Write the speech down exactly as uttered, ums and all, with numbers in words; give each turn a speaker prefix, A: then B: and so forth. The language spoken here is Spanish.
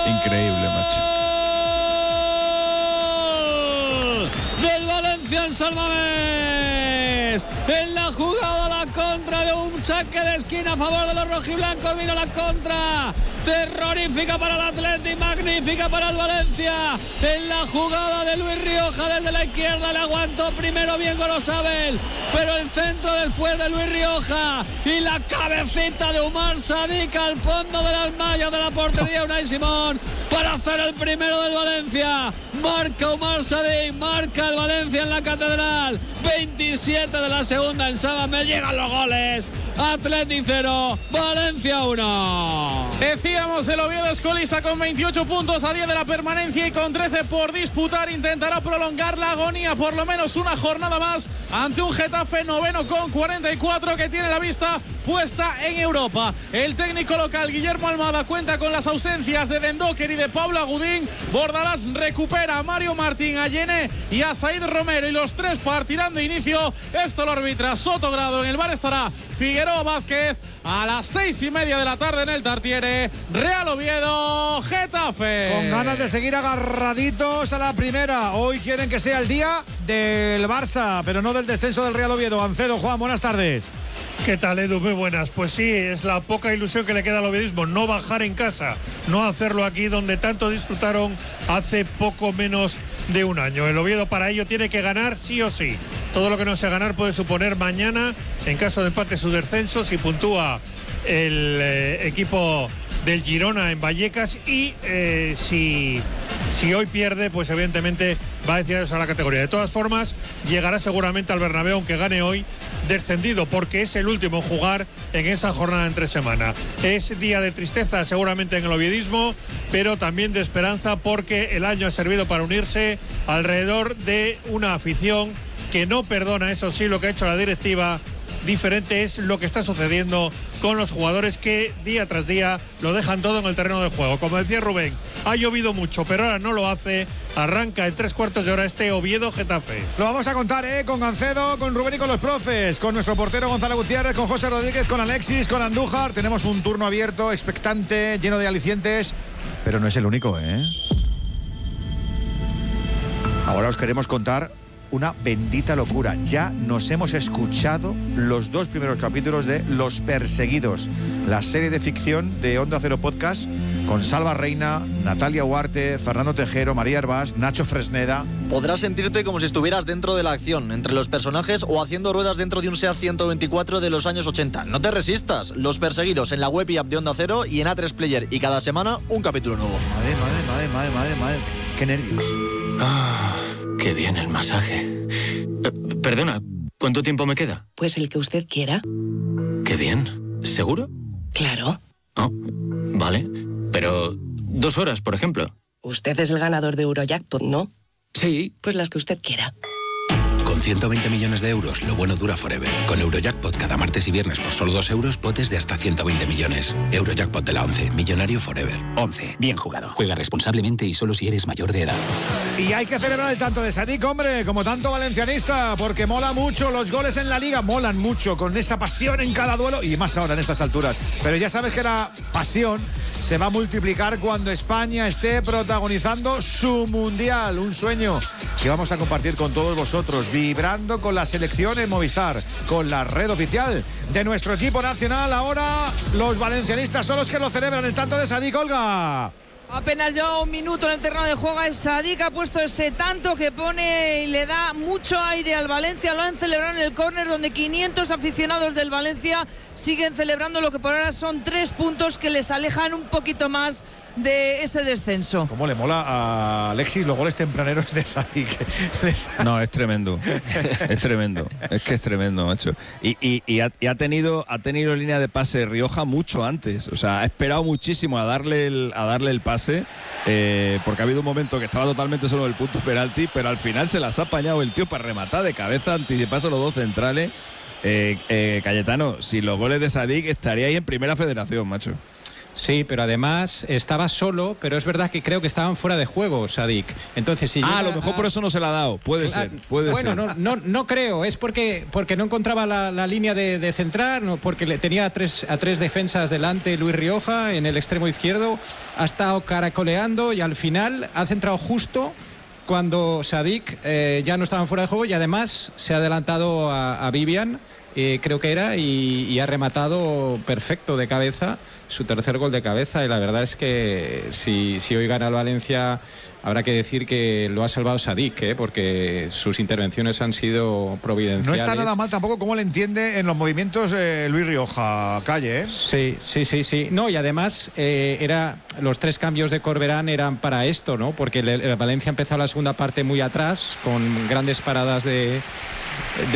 A: Increíble, macho.
B: Del Valencia en San Mamés. En la jugada, la contra de un saque de esquina a favor de los rojiblancos. Vino la contra. Terrorífica para el Atleti, magnífica para el Valencia. En la jugada de Luis Rioja desde la izquierda, le aguantó primero bien Gorosabel, pero el centro después de Luis Rioja y la cabecita de Umar Sadik al fondo de las mallas de la portería Unai Simón para hacer el primero del Valencia. Marca Umar Sadik, marca el Valencia en la Catedral. veintisiete de la segunda en Sabas, me llegan los goles. Atleti cero, Valencia uno.
C: Decíamos, el Oviedo es colista con veintiocho puntos a diez de la permanencia y con trece por disputar. Intentará prolongar la agonía por lo menos una jornada más ante un Getafe noveno con cuarenta y cuatro que tiene la vista puesta en Europa. El técnico local Guillermo Almada cuenta con las ausencias de Dendoker y de Pablo Agudín. Bordalás recupera a Mario Martín, a Yené y a Said Romero, y los tres partirán de inicio. Esto lo arbitra Sotogrado. En el bar estará Figueroa Vázquez. A las seis y media de la tarde en el Tartiere, Real Oviedo, Getafe.
D: Con ganas de seguir agarraditos a la primera. Hoy quieren que sea el día del Barça, pero no del descenso del Real Oviedo. Ancedo, Juan, buenas tardes.
E: ¿Qué tal, Edu? Muy buenas. Pues sí, es la poca ilusión que le queda al oviedismo, no bajar en casa, no hacerlo aquí donde tanto disfrutaron hace poco menos de un año. El Oviedo para ello tiene que ganar sí o sí. Todo lo que no sea ganar puede suponer mañana, en caso de empate, su descenso si puntúa el eh, equipo del Girona en Vallecas, y eh, si, si hoy pierde, pues evidentemente va a decidir a la categoría. De todas formas, llegará seguramente al Bernabéu, aunque gane hoy, descendido, porque es el último en jugar en esa jornada entre semana. Es día de tristeza seguramente en el oviedismo, pero también de esperanza, porque el año ha servido para unirse alrededor de una afición que no perdona, eso sí, lo que ha hecho la directiva. Diferente es lo que está sucediendo con los jugadores, que día tras día lo dejan todo en el terreno de juego. Como decía Rubén, ha llovido mucho, pero ahora no lo hace. Arranca en tres cuartos de hora este Oviedo-Getafe.
D: Lo vamos a contar, ¿eh? Con Gancedo, con Rubén y con los profes, con nuestro portero Gonzalo Gutiérrez, con José Rodríguez, con Alexis, con Andújar. Tenemos un turno abierto, expectante, lleno de alicientes, pero no es el único, ¿eh? Ahora os queremos contar una bendita locura. Ya nos hemos escuchado los dos primeros capítulos de Los Perseguidos, la serie de ficción de Onda Cero Podcast, con Salva Reina, Natalia Huarte, Fernando Tejero, María Hervás, Nacho Fresneda.
F: Podrás sentirte como si estuvieras dentro de la acción, entre los personajes, o haciendo ruedas dentro de un SEAT ciento veinticuatro de los años ochenta. No te resistas. Los Perseguidos en la web y app de Onda Cero y en A tres Player, y cada semana un capítulo nuevo.
D: Madre, madre, madre, madre, madre, madre. Qué nervios.
G: Ah, qué bien el masaje. Eh, perdona, ¿cuánto tiempo me queda?
H: Pues el que usted quiera.
G: Qué bien. ¿Seguro?
H: Claro.
G: Oh, vale. Pero dos horas, por ejemplo.
H: Usted es el ganador de Eurojackpot, ¿no?
G: Sí.
H: Pues las que usted quiera.
I: Con ciento veinte millones de euros, lo bueno dura forever. Con Eurojackpot cada martes y viernes por solo dos euros, potes de hasta ciento veinte millones. Eurojackpot de la once, millonario forever.
J: once, bien jugado. Juega responsablemente y solo si eres mayor de edad.
D: Y hay que celebrar el tanto de Sadik, hombre, como tanto valencianista, porque mola mucho, los goles en la Liga molan mucho, con esa pasión en cada duelo, y más ahora en estas alturas. Pero ya sabes que la pasión se va a multiplicar cuando España esté protagonizando su Mundial, un sueño que vamos a compartir con todos vosotros, vibrando con la selección en Movistar, con la red oficial de nuestro equipo nacional. Ahora los valencianistas son los que lo celebran, el tanto de Sadik. Olga.
K: Apenas lleva un minuto en el terreno de juego. Es Sadik, ha puesto ese tanto que pone y le da mucho aire al Valencia. Lo han celebrado en el córner, donde quinientos aficionados del Valencia siguen celebrando lo que por ahora son tres puntos que les alejan un poquito más de ese descenso.
D: ¿Cómo le mola a Alexis los goles tempraneros de Sadik?
A: No, es tremendo. Es tremendo. Es que es tremendo, macho. Y, y, y, ha, y ha tenido ha tenido línea de pase Rioja mucho antes. O sea, ha esperado muchísimo a darle el, a darle el pase, eh, porque ha habido un momento que estaba totalmente solo del punto penalti, pero al final se las ha apañado el tío para rematar de cabeza, anticiparse a los dos centrales. Eh, eh, Cayetano, si los goles de Sadik estaría ahí en primera federación, macho.
L: Sí, pero además estaba solo, pero es verdad que creo que estaban fuera de juego, Sadik. Entonces, si
A: ah, a lo mejor
L: a...
A: por eso no se la ha dado. Puede
L: claro,
A: ser, puede
L: bueno,
A: ser.
L: Bueno, no, no, no creo. Es porque, porque no encontraba la, la línea de, de centrar, no, porque le, tenía a tres, a tres defensas delante Luis Rioja en el extremo izquierdo. Ha estado caracoleando y al final ha centrado justo cuando Sadik eh, ya no estaba fuera de juego y además se ha adelantado a, a Vivian, eh, creo que era, y, y ha rematado perfecto de cabeza, su tercer gol de cabeza. Y la verdad es que si, si hoy gana el Valencia, habrá que decir que lo ha salvado Sadik, ¿eh? Porque sus intervenciones han sido providenciales.
D: No está nada mal tampoco como le entiende en los movimientos eh, Luis Rioja, Calle, ¿eh?
L: Sí, sí, sí, sí. No, y además eh, era los tres cambios de Corberán eran para esto, ¿no? Porque el, el Valencia ha empezado la segunda parte muy atrás, con grandes paradas de,